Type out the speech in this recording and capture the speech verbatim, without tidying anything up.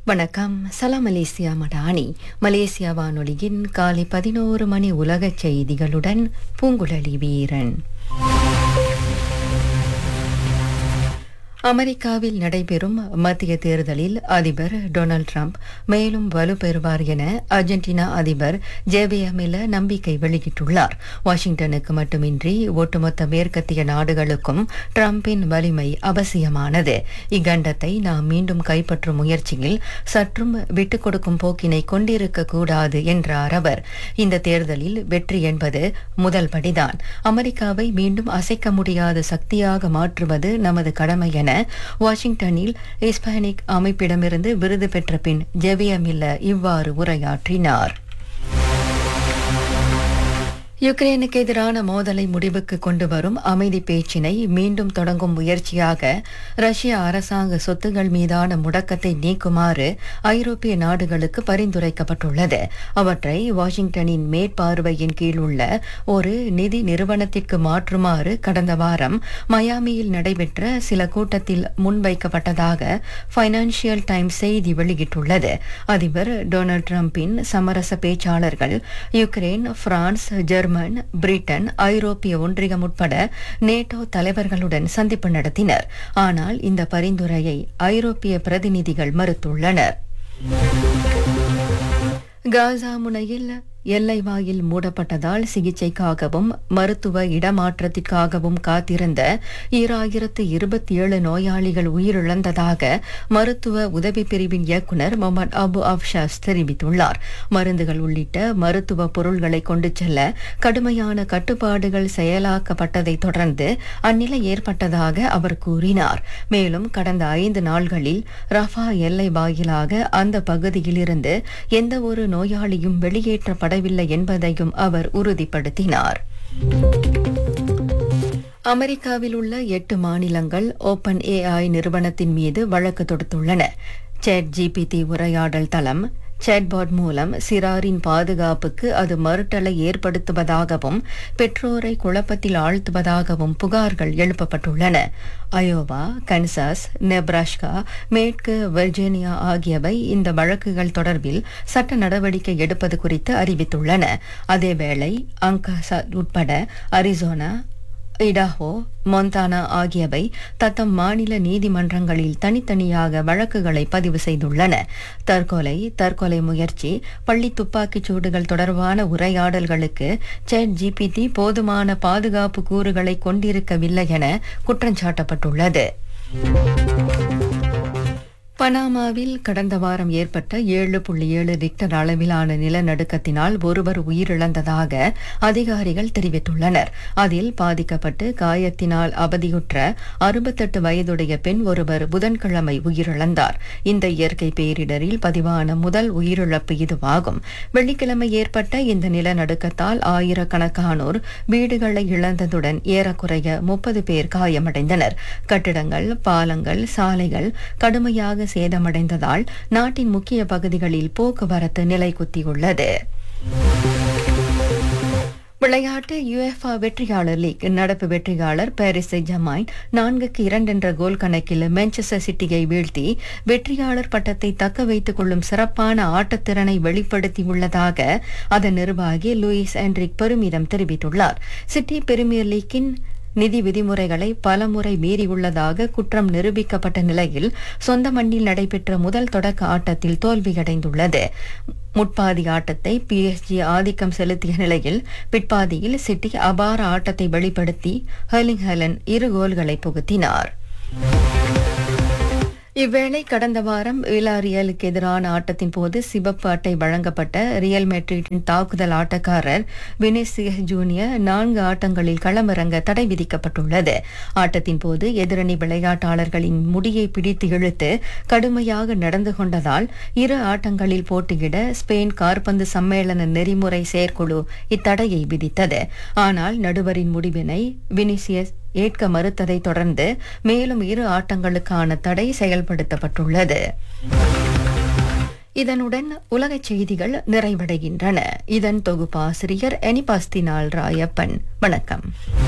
வணக்கம். சலாம் Malaysia Madani. Malaysia வானொலியின் காலை பதினோரு மணி உலகச் செய்திகளுடன் பூங்குழலி வீரன். அமெரிக்காவில் நடைபெறும் மத்திய தேர்தலில் அதிபர் டொனால்ட் ட்ரம்ப் மேலும் வலுப்பெறுவார் என அர்ஜென்டினா அதிபர் ஜேவியமில நம்பிக்கை வெளியிட்டுள்ளார். வாஷிங்டனுக்கு மட்டுமின்றி ஒட்டுமொத்த மேற்கத்திய நாடுகளுக்கும் ட்ரம்பின் வலிமை அவசியமானது. இக்கண்டத்தை நாம் மீண்டும் கைப்பற்றும் முயற்சியில் சற்றும் விட்டுக் கொடுக்கும் போக்கினை கொண்டிருக்க கூடாது என்றார் அவர். இந்த தேர்தலில் வெற்றி என்பது முதல் படிதான். அமெரிக்காவை மீண்டும் அசைக்க முடியாத சக்தியாக மாற்றுவது நமது கடமை என வாஷிங்டனில் ஹிஸ்பானிக் அமைப்பிடமிருந்து விருது பெற்ற பின் ஜேவியமில்ல இவ்வாறு உரையாற்றினார். யுக்ரைனுக்கு எதிரான மோதலை முடிவுக்கு கொண்டு வரும் அமைதி பேச்சினை மீண்டும் தொடங்கும் முயற்சியாக ரஷ்ய அரசாங்க சொத்துகள் மீதான முடக்கத்தை நீக்குமாறு ஐரோப்பிய நாடுகளுக்கு பரிந்துரைக்கப்பட்டுள்ளது. அவற்றை வாஷிங்டனின் மேற்பார்வையின் கீழ் உள்ள ஒரு நிதி நிறுவனத்திற்கு மாற்றுமாறு கடந்த வாரம் மயாமியில் நடைபெற்ற சில கூட்டத்தில் முன்வைக்கப்பட்டதாக பைனான்சியல் டைம்ஸ் செய்தி வெளியிட்டுள்ளது. அதிபர் டொனால்ட் ட்ரம்பின் சமரச பேச்சாளர்கள் யுக்ரைன், பிரான்ஸ், ஜெர்மன், பிரிட்டன், ஐரோப்பிய ஒன்றியம் உட்பட நேட்டோ தலைவர்களுடன் சந்திப்பு நடத்தினர். ஆனால் இந்த பரிந்துரையை ஐரோப்பிய பிரதிநிதிகள் மறுத்துள்ளனர். காசா முனையில் எல்லை வாயில் மூடப்பட்டதால் சிகிச்சைக்காகவும் மருத்துவ இடமாற்றத்திற்காகவும் காத்திருந்த ஈராயிரத்து இருபத்தி ஏழு நோயாளிகள் உயிரிழந்ததாக மருத்துவ உதவி பிரிவின் இயக்குநர் முகமது அபு அப்ஷாஸ் தெரிவித்துள்ளார். மருந்துகள் உள்ளிட்ட மருத்துவ பொருள்களை கொண்டு செல்ல கடுமையான கட்டுப்பாடுகள் செயலாக்கப்பட்டதை தொடர்ந்து அந்நிலை ஏற்பட்டதாக அவர் கூறினார். மேலும் கடந்த ஐந்து நாள்களில் ரஃபா எல்லை வாயிலாக அந்த பகுதியிலிருந்து எந்த ஒரு நோயாளியும் வெளியேற்றப்பட வில்லை என்பதையும் அவர் உறுதிப்படுத்தினார். அமெரிக்காவில் உள்ள எட்டு மாநிலங்கள் ஓபன் ஏஐ நிறுவனத்தின் மீது வழக்கு தொடுத்துள்ளன. சேட் ஜிபிடி உரையாடல் தளம் சேட்பாட் மூலம் சிறாரின் பாதுகாப்புக்கு அது மறுட்டலை ஏற்படுத்துவதாகவும் பெற்றோரை குழப்பத்தில் ஆழ்த்துவதாகவும் புகார்கள் எழுப்பப்பட்டுள்ளன. அயோவா, கன்சாஸ், நெப்ராஸ்கா, மேற்கு வெர்ஜீனியா ஆகியவை இந்த வழக்குகள் தொடர்பில் சட்ட நடவடிக்கை எடுப்பது குறித்து அறிவித்துள்ளன. அதேவேளை அங்காசா உட்பட அரிசோனா, இடாஹோ, மொந்தானா ஆகியவை தத்தம் மாநில நீதிமன்றங்களில் தனித்தனியாக வழக்குகளை பதிவு செய்துள்ளன. தற்கொலை, தற்கொலை முயற்சி, பள்ளி துப்பாக்கிச் சூடுகள் தொடர்பான உரையாடல்களுக்கு சேட் ஜிபிடி போதுமான பாதுகாப்பு கூறுகளை கொண்டிருக்கவில்லை என குற்றஞ்சாட்டப்பட்டுள்ளது. பனாமாவில் கடந்த வாரம் ஏற்பட்ட ஏழு புள்ளி ஏழு ரிக்டர் அளவிலான நிலநடுக்கத்தினால் ஒருவர் உயிரிழந்ததாக அதிகாரிகள் தெரிவித்துள்ளனர். அதில் பாதிக்கப்பட்டு காயத்தினால் அவதியுற்ற அறுபத்தெட்டு வயதுடைய பெண் ஒருவர் புதன்கிழமை உயிரிழந்தார். இந்த இயற்கை பேரிடரில் பதிவான முதல் உயிரிழப்பு இதுவாகும். வெள்ளிக்கிழமை ஏற்பட்ட இந்த நிலநடுக்கத்தால் ஆயிரக்கணக்கானோர் வீடுகளை இழந்ததுடன் ஏறக்குறைய முப்பது பேர் காயமடைந்தனர். கட்டிடங்கள், பாலங்கள், சாலைகள் கடுமையாக சேதமடைந்ததால் நாட்டின் முக்கிய பகுதிகளில் போக்குவரத்து நிலைகுத்தியுள்ளது. விளையாட்டு. யுஎஃபா வெற்றியாளர் லீக் நடப்பு வெற்றியாளர் பாரிஸ் செயின்ட்-ஜெர்மைன் நான்குக்கு இரண்டு என்ற கோல் கணக்கில் மான்செஸ்டர் சிட்டியை வீழ்த்தி வெற்றியாளர் பட்டத்தை தக்க வைத்துக் கொள்ளும் சிறப்பான ஆட்டத்திறனை வெளிப்படுத்தியுள்ளதாக அதன் நிர்வாகி லூயிஸ் என்ரிக் பெருமிதம் தெரிவித்துள்ளார். சிட்டி பிரீமியர் லீக்கின் நிதி விதிமுறைகளை பலமுறை மீறியுள்ளதாக குற்றம் நிரூபிக்கப்பட்ட நிலையில் சொந்த மண்ணில் நடைபெற்ற முதல் தொடக்க ஆட்டத்தில் தோல்வியடைந்துள்ளது. முட்பாதி ஆட்டத்தை பிஎஸ்ஜி ஆதிக்கம் செலுத்திய நிலையில் பிற்பாதியில் சிட்டி அபார ஆட்டத்தை வெளிப்படுத்தி ஹெர்லிங் ஹாலண்ட் இரு கோல்களை புகுத்தினார். இவ்வேளை கடந்த வாரம் விலாரியலுக்கு எதிரான ஆட்டத்தின் போது சிவப்பு அட்டை வழங்கப்பட்ட ரியல் மெட்ரிட்டின் தாக்குதல் ஆட்டக்காரர் வினிசியஸ் ஜூனியர் நான்கு ஆட்டங்களில் களமிறங்க தடை விதிக்கப்பட்டுள்ளது. ஆட்டத்தின் போது எதிரணி விளையாட்டாளர்களின் முடியை பிடித்து இழுத்து கடுமையாக நடந்து கொண்டதால் இரு ஆட்டங்களில் போட்டியிட ஸ்பெயின் காற்பந்து சம்மேளன நெறிமுறை செயற்குழு இத்தடையை விதித்தது. ஆனால் நடுவரின் முடிவினை வினிசியஸ் ஏற்க மறுத்ததை தொடர்ந்து மேலும் இரு ஆட்டங்களுக்கான தடை செயல்படுத்தப்பட்டுள்ளது. இதனுடன் உலகச் செய்திகள் நிறைவடைகின்றன. இதன் தொகுப்பாசிரியர் எனிபாஸ்தினால் ராயப்பன். வணக்கம்.